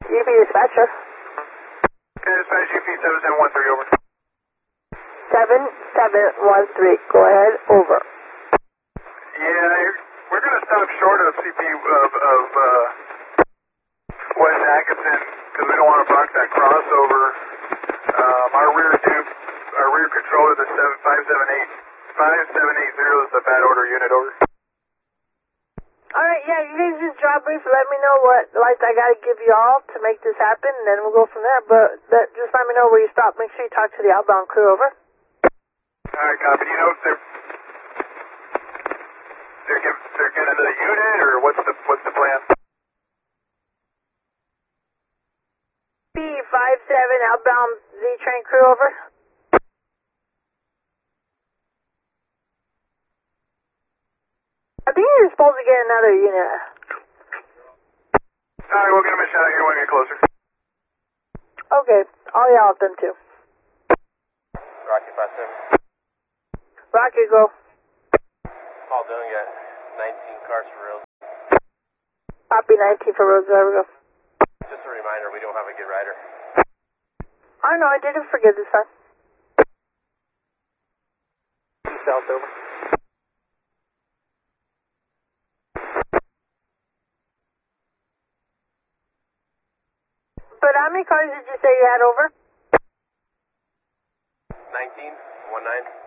UP dispatcher. Okay, dispatch UP 7713 over. 7713, go ahead, over. Yeah, we're going to stop short of CP of West Atkinson because we don't want to block that crossover. Our rear controller, the 5780 is the bad order unit, over. Alright, yeah, you guys just drop brief, let me know what lights I gotta give you all to make this happen, and then we'll go from there, but just let me know where you stop. Make sure you talk to the outbound crew, over. Alright, copy. Do you know if they're getting to the unit, or what's the plan? B57 outbound Z-train crew, over. I think you're supposed to get another unit. Alright, we'll get them a shot here when we get closer. Okay, I'll yell at them too. Rocky 57. Rocky, go. All done, got 19 cars for real. Copy 19 for Rose, there we go. Just a reminder, we don't have a good rider. I know, I didn't forget this time. South, over. But how many cars did you say you had, over? 19, 19.